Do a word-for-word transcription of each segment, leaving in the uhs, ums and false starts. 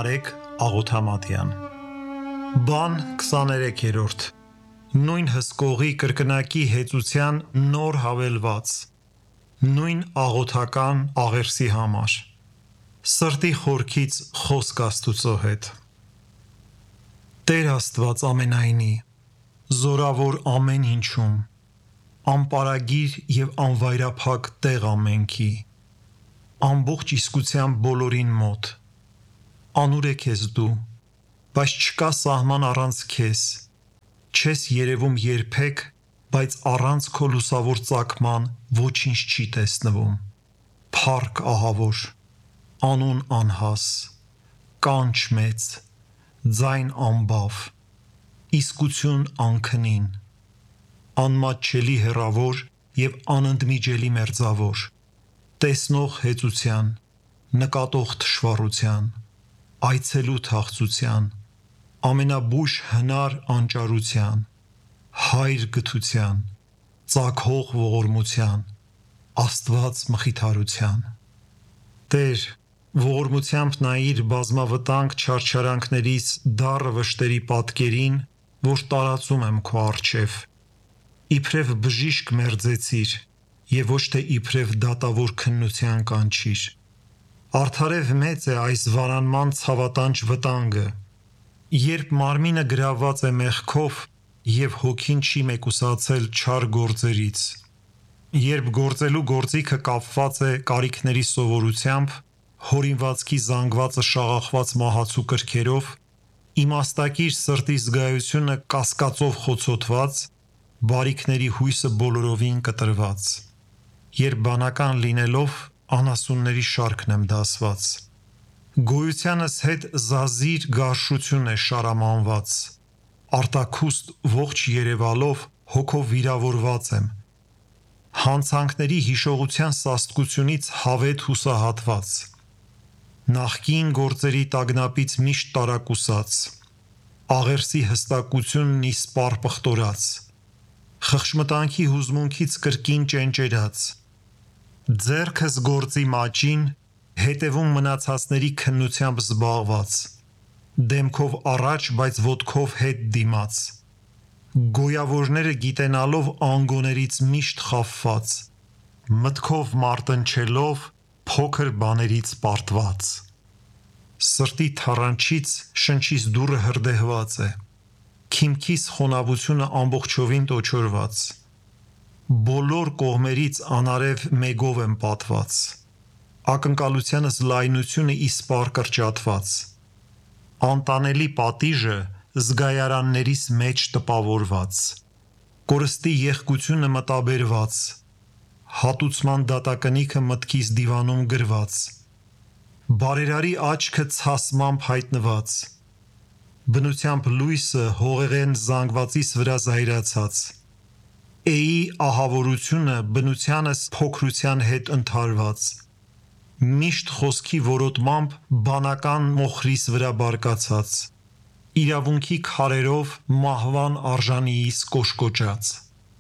Նարեկ Աղոթամատյան Բան քսաներեքերորդ Նույն հսկողի կրկնակի հեծության նոր հավելված Նույն աղոթական աղերսի համար Սրտի խորքից խոսք Աստուծո հետ Տեր Աստված ամենայնի Զորավոր ամեն ինչում Անպարագիր և անվայրափակ տեղ ամենքի Ամբողջ իսկության բոլորին մոտ Անուր է քեզ դու, բայց չկա սահման առանց քեզ, չես երևում երբեք, բայց առանց քո լուսավոր ծագման ոչինչ չի տեսնվում, փառք ահավոր, անուն անհաս, կանչ մեծ, ձայն անբավ, իսկություն անքնին, անմատչելի հեռավոր և անընդմիջելի մերձավոր, տեսնող հեծության, նկատող թշվառության, այցելու թախծության, ամենաբույժ հնար անճարության, հայր գթության, ծագող ողորմության, Աստված մխիթարության։ Տեր, ողորմությամբ նայիր բազմավտանգ չարչարանքներից դառը վշտերի պատկերին, որ տարածում եմ քո առջև, իբրև բժիշկ մերձեցիր և ոչ թե իբրև դատավոր քննության կանչիր։ Արդարև մեծ է այս վարանման ցավատանջ վտանգը, երբ մարմինը գրավված է մեղքով և հոգին չի մեկուսացել չար գործերից, երբ գործելու գործիքը կապված է կարիքների սովորությամբ, հորինվածքի զանգվածը շաղախված մահացու կրքերով, իմաստակիր սրտի զգայությունը կասկածով խոցոտված, բարիքների հույսը բոլորովին կտրված, երբ բանական լինելով անասունների շարքն եմ դասված, գոյությանս հետ զազիր գարշություն է շարամանված, արտաքուստ ողջ երևալով հոգով վիրավորված եմ, հանցանքների հիշողության սաստկությունից հավետ հուսահատված, նախկին գործերի տագնապից միշտ տարակուսած, աղերսի հստակությունն իսպառ պղտորած, խխշմտանքի հուզմունքից կրկին ճենճերած, ձեռքս գործի մաճին, հետևում մնացածների քննությամբ զբաղված, դեմքով առաջ, բայց ոտքով հետ դիմաց, գոյավորները գիտենալով անգոներից միշտ խաբված, մտքով մարտնչելով փոքր բաներից պարտված, սրտի թառանչից շնչիս դուռը հրդեհված է, քիմքիս խոնավությունը ամբողջովին տոչորված, բոլոր կողմերից անարև մեգով եմ պատված, ակնկալությանս լայնությունը իսպառ կրճատված, անտանելի պատիժը զգայարաններիս մեջ տպավորված, կորստի եղկությունը մտաբերված, հատուցման դատակնիքը մտքիս դիվանում գրված, բարերարի աչքը ցասմամբ հայտնված, բնությամբ լույսը հողեղեն զանգվածիս վրա զայրացած, էի ահավորությունը բնությանս փոքրության հետ ընդհարված, միշտ խոսքի որոտմամբ բանական մոխրիս վրա բարկացած, իրավունքի քարերով մահվան արժանիիս կոշկոճած,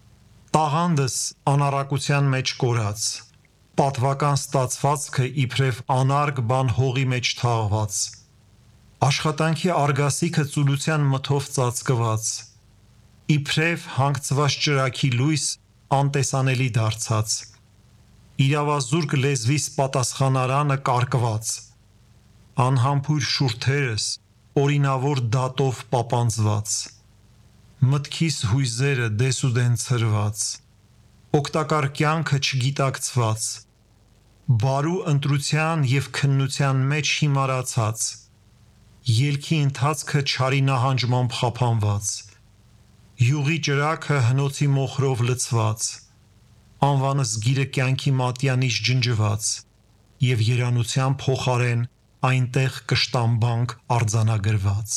տաղանդս անառակության մեջ կորած, պատվական ստացվածքը իբրև անարգ բան հողի մեջ թաղված, աշխատանքի արգասիքը ծուլության մթով ծածկված, իբրև հանգցված ճրագի լույս անտեսանելի դարձած, իրավազուրկ լեզվիս պատասխանարանը կարկված, անհամբույր շուրթերս օրինավոր դատով պապանձված, մտքիս հույզերը դեսուդեն ցրված, օգտակար կյանքը չգիտակցված, բարու ընտրության և քննության մեջ հիմարացած, ելքի ընթացքը չարի նահանջմամբ խափանված, յուղի ճրագը հնոցի մոխրով լցված, անվանս գիրը կյանքի մատյանից ջնջված և երանության փոխարեն այնտեղ կշտամբանք արձանագրված,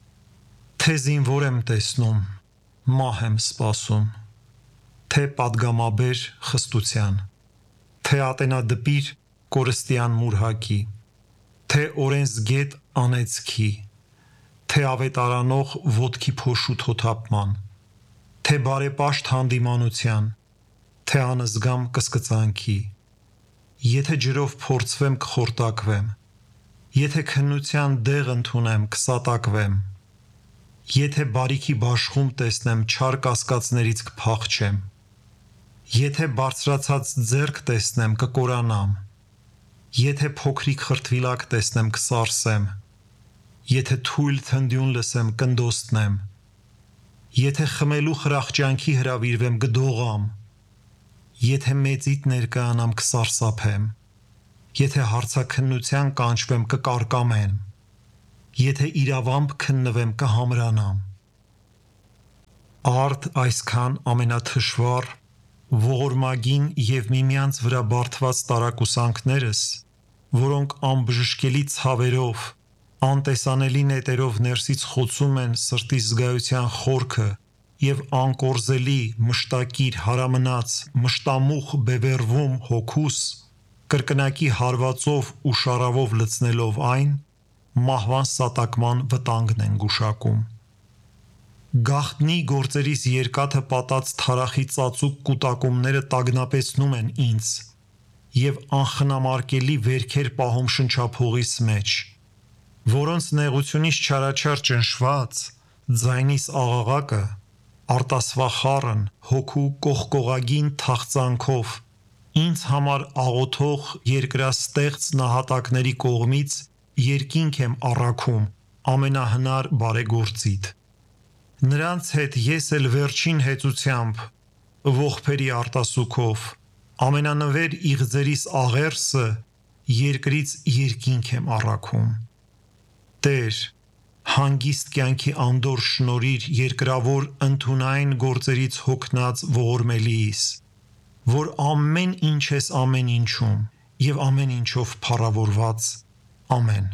թե զինվոր եմ տեսնում, մահ եմ սպասում, թե պատգամաբեր խստության, թե ատենադպիր կորստյան մուրհակի, թե օրենսգետ անեծքի, թե ավետարանող ոտքի փոշու թոթափման, թե բարեպաշտ հանդիմանության, թե անզգամ կսկծանքի, եթե ջրով փորձվեմ կխորտակվեմ, Եթե քննության դեղ ընդունեմ, կսատակվեմ։ Եթե բարիքի բաշխում տեսնեմ, չար կասկածներից կփախչեմ։ Եթե բարձրացած ձեռք տեսնեմ, կկորանամ։ Եթե փոքրիկ խրտվիլակ տեսնեմ, կսարսեմ։ Եթե թույլ թնդյուն լսեմ, կնդոստնեմ։ Եթե խմելու խրախճանքի հրավիրվեմ, կդողամ։ Եթե մեծիդ ներկայանամ, կսարսափեմ։ Եթե հարցաքննության կանչվեմ, կկարկամեմ։ Եթե իրավամբ քննվեմ, կհամրանամ։ Արդ այսքան ամենաթշվառ, ողորմագին և միմյանց վրա բարդված տարակուսանքներս, որոնք անբժշկելի ցավերով, անտեսանելի նետերով ներսից խոցում են սրտի զգայության խորքը և անկորզելի, մշտակիր, հարամնաց, մշտամուխ բևեռվում հոգուս, կրկնակի հարվածով ու շարավով լցնելով այն, մահվան սատակման վտանգն են գուշակում։ Գաղտնի գործերիս երկաթը պատած թարախի ծածուկ կուտակումները տագնապեցնում են ինձ և անխնամարկելի վերքեր պահում շնչափողիս մեջ, որոնց նեղությունից չարաչար ճնշված, ձայնիս աղաղակը, արտասվախառն, հոգու կողկողագին թախծանքով ինձ համար աղոթող երկրաստեղծ նահատակների կողմից երկինք եմ առաքում ամենահնար բարեգործիդ։ Նրանց հետ ես էլ վերջին հեծությամբ, ողբերի արտասուքով, ամենանվեր իղձերիս աղերսը երկրից երկինք եմ առաքում։ Տեր, հանգիստ կյանքի անդորր շնորհիր երկրավոր ընդունայն գործերից հոգնած ողորմելիիս, որ ամեն ինչ ես ամեն ինչում և ամեն ինչով փառավորված։ Ամեն։